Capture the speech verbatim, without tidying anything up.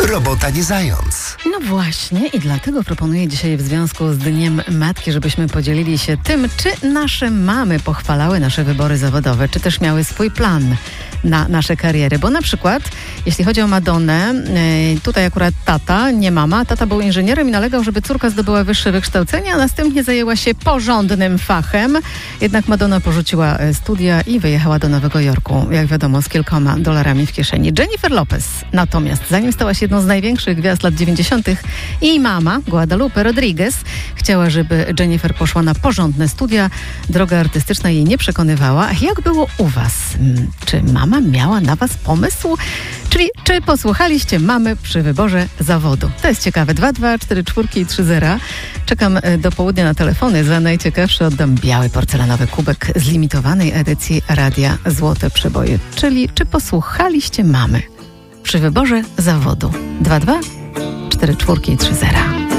Robota nie zając. No właśnie i dlatego proponuję dzisiaj w związku z Dniem Matki, żebyśmy podzielili się tym, czy nasze mamy pochwalały nasze wybory zawodowe, czy też miały swój plan na nasze kariery. Bo na przykład, jeśli chodzi o Madonnę, tutaj akurat tata, nie mama, tata był inżynierem i nalegał, żeby córka zdobyła wyższe wykształcenie, a następnie zajęła się porządnym fachem. Jednak Madonna porzuciła studia i wyjechała do Nowego Jorku, jak wiadomo, z kilkoma dolarami w kieszeni. Jennifer Lopez natomiast, zanim stała się jedną z największych gwiazd lat dziewięćdziesiątych, jej mama, Guadalupe Rodriguez, chciała, żeby Jennifer poszła na porządne studia. Droga artystyczna jej nie przekonywała. A jak było u was? Czy mama miała na was pomysł? Czyli czy posłuchaliście mamy przy wyborze zawodu? To jest ciekawe. dwa dwa cztery cztery i trzy zero. Czekam do południa na telefony. Za najciekawszy oddam biały porcelanowy kubek z limitowanej edycji Radia Złote Przeboje. Czyli czy posłuchaliście mamy przy wyborze zawodu? dwa dwa cztery cztery i trzy zero.